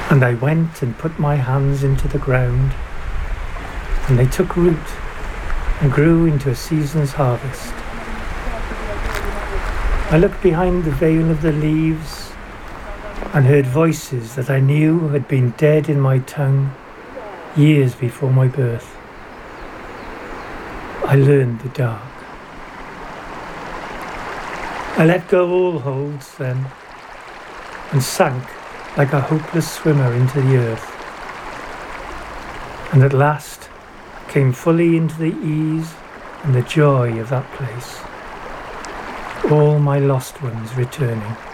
And I went and put my hands into the ground, and they took root and grew into a season's harvest. I looked behind the veil of the leaves and heard voices that I knew had been dead in my tongue years before my birth. I learned the dark. I let go all holds then and sank like a hopeless swimmer into the earth, and at last came fully into the ease and the joy of that place, all my lost ones returning.